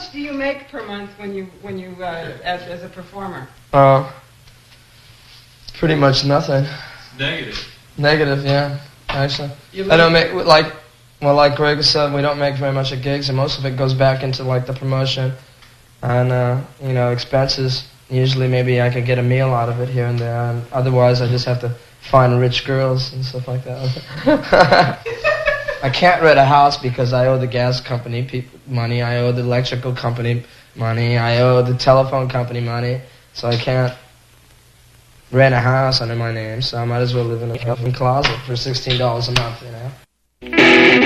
much do you make per month when you as a performer? Pretty much nothing. Negative. Negative, yeah. Actually, I don't make like Greg said, we don't make very much at gigs, and most of it goes back into like the promotion and expenses. Usually, maybe I could get a meal out of it here and there, and otherwise, I just have to find rich girls and stuff like that. I can't rent a house because I owe the gas company money, I owe the electrical company money, I owe the telephone company money, so I can't rent a house under my name, so I might as well live in a fucking closet for $16 a month,